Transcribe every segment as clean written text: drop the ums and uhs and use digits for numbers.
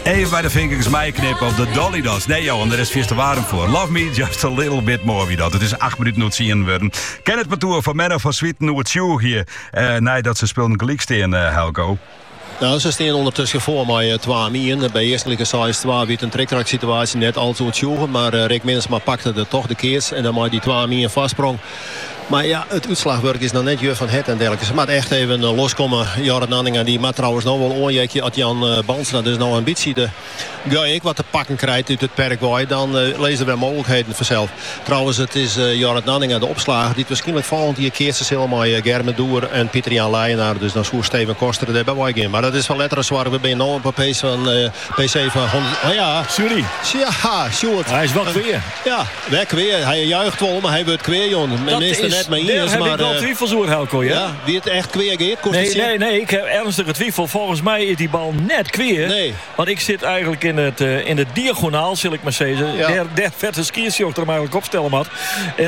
Even bij de vingers mij knippen op de Dolly Dots. Nee Johan, daar is veel te warm voor. Love me just a little bit more wie dat. Het is 8 minuten nooit zien worden. Ken het parcours van Menno van Swieten hoe het show hier. Nee, dat ze speelden gelijk steen, Helco. Nou, ze staan ondertussen voor mij 2 mien. Bij eerstelijke size 2 werd een trektrack situatie net al zo het joegen. Maar Rick Minnesma pakte er toch de keers. En dan maakt die 2 mien vastsprong. Maar ja, het uitslagwerk is nog net Jur van Het en dergelijke. Ze moet echt even loskomen. Jorrit Nanninga die maakt trouwens nog wel oorjekje uit Jan Banstra. Dus nou ambitie. Ga ik wat te pakken krijgt uit het Paraguay, dan lezen we mogelijkheden vanzelf. Trouwens, het is Jorrit Nanninga, de opslager, die het waarschijnlijk volgend jaar keert ze helemaal Germe Doer en Pieter-Jan Leijenaar. Dus dan zoer Steven Koster erbij bij gaan. Maar dat is wel letterlijk zwaar. We zijn nou op een PC van 100. Oh ja. Sorry. Ja, Sjoerd. Hij is wel kweer. Ja, weg weer. Hij juicht wel, maar hij wordt kweer, jongen. Dat is, net mee daar heb ik wel twijfels over, Helco. Ja, wie het echt kweer gaat? Nee, ik heb ernstige twijfel. Volgens mij is die bal net kweer. Nee. Want ik zit eigenlijk in de diagonaal, zal ik maar zeggen. Ja. Daar werd een skiertje er eigenlijk opstellen had. En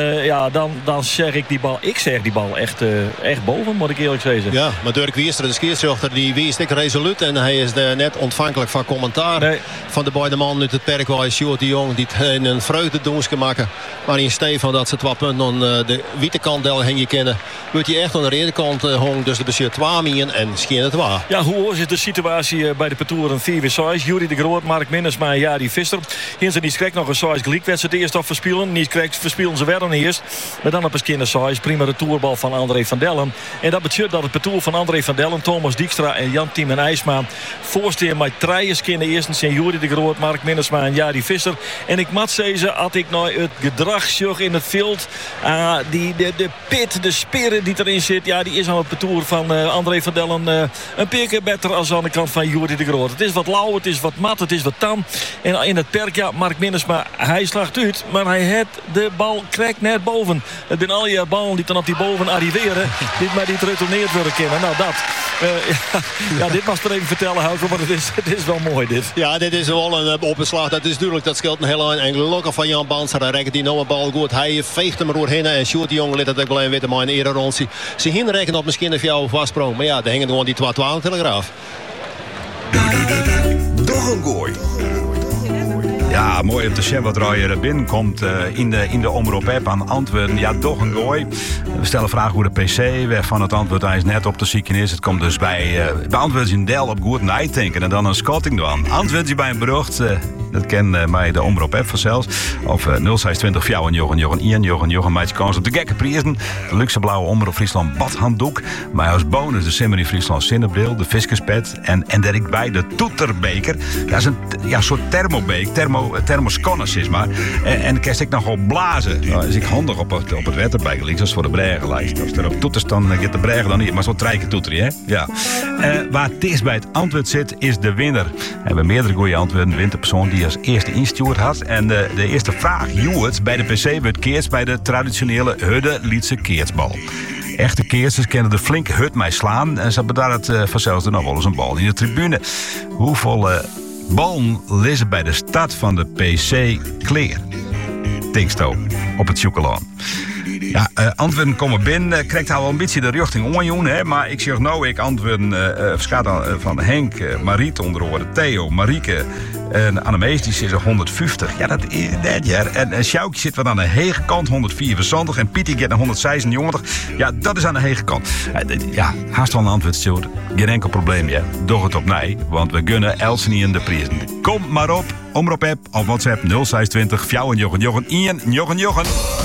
dan zeg ik die bal. Ik zeg die bal echt boven, moet ik eerlijk zeggen. Ja, maar Dirk Wierster, de skiertjochter, die wist ik resoluut. En hij is net ontvankelijk van commentaar. Van de beide mannen uit het Paraguay, Sjoerd de Jong, die het een vreugdedoensje maken. Maar in Stefan dat ze 2 punten aan de witte kant heen je kennen. Wordt hij echt aan de rederkant hong. Dus de bestuur 2 mien en scheen het waar. Ja, hoe is de situatie bij de Petouren 4 size? Jury de Groot, Mark Minnesma en Jari Visser. Hinsen niet krijgt nog een size gelijkwedstrijd eerst af verspielen. Niet krijgt verspielen ze werden eerst. Maar dan op een kinder size. Prima retourbal van André van Dellen. En dat betekent dat het Petour van André van Dellen, Thomas Dijkstra en Jan Tiem en IJsma voorsteen met 3 kinder eerst zijn Jury de Groot, Mark Minnesma en Jari Visser. En ik moet zeggen, had ik nou het gedrag in het veld. De pit, de spieren die erin zit, ja, die is aan het Petour van André van Dellen een paar keer beter als aan de kant van Jury de Groot. Het is wat lauw, het is wat mat, het is wat tam. En in het perk, ja, Mark Minnesma, hij slaagt uit, maar hij heeft de bal krijgt net boven. Het zijn al die ballen die dan op die boven arriveren, die maar niet retourneerd worden kennen. Nou, dat. Dit mag ik er even vertellen, Houker, maar het is wel mooi, dit. Ja, dit is wel een opslag. Dat is natuurlijk, dat scheelt een heel eind. En gelukkig van Jan Banstra, dan rekent die nou een bal goed. Hij veegt hem er heen en Sjoerd de Jong liet dat ook wel een witte maar in eerder rond. Ze hingen rekenen op misschien een jou vastsprong. Maar ja, er hingen gewoon die 2-12 telegraaf. Doch een gooi. Ja, mooi om te zien wat er binnenkomt in de omroep-app aan antwoorden. Ja, toch een gooi. We stellen vragen hoe de PC weg van het antwoord. Hij is net op de zieken is. Het komt dus bij antwoorden in Del op goed nadenken. En dan een scotting doen. Antwoorden ze bij een berucht. Dat ken mij de omroep-app vanzelfs. Of 0620 Jochen maatje kans op de gekke prijzen. De luxe blauwe omroep Friesland badhanddoek. Maar als bonus de Simmery Friesland zinnebril. De viskerspet. En daar ik bij de toeterbeker. Dat is een soort thermobeek. Thermosconnes is maar. En kan ik nog op blazen. Nou, is ik handig op het wetterbeker. Links als voor de bregenlijst. Als er op toeters dan gaat de bregen dan niet. Maar zo'n trijke toeter, hè? Ja. Waar het eerst bij het antwoord zit, is de winnaar. We hebben meerdere goede antwoorden. Wint de persoon die als eerste instuurd had. En de eerste vraag, Joert, bij de PC wordt keers bij de traditionele Hudde-Lietse keersbal. Echte keersers kennen de flinke hut mij slaan. En ze hebben daar het vanzelfs nog wel eens een bal in de tribune. Hoeveel ballen liggen bij de start van de PC Kleer? Tinksto op het chocolaan. Ja, antwoorden komen binnen. Krijgt al wel een beetje de richting onjoen, hè? Maar ik zeg nou, ik antwoorden van Henk, Mariet onder andere, Theo, Marieke en Annemees, die zit 150. Ja, dat is net, ja. En Sjoukje zit wat aan de hege kant, 174. En Pietie gaat naar 176. Ja, dat is aan de hege kant. Ja, haast wel een antwoord, Stuart. Geen enkel probleem, ja. Doe het op mij, want we gunnen Elsen in de prijzen. Kom maar op, omroep app of WhatsApp 0620 Jochen.